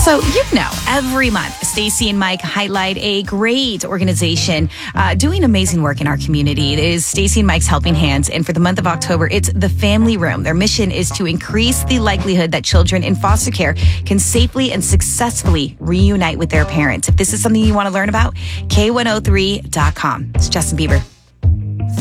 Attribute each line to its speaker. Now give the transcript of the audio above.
Speaker 1: So, every month, Stacy and Mike highlight a great organization doing amazing work in our community. It is Stacy and Mike's Helping Hands. And for the month of October, it's the Family Room. Their mission is to increase the likelihood that children in foster care can safely and successfully reunite with their parents. If this is something you want to learn about, K103.com. It's Justin Bieber.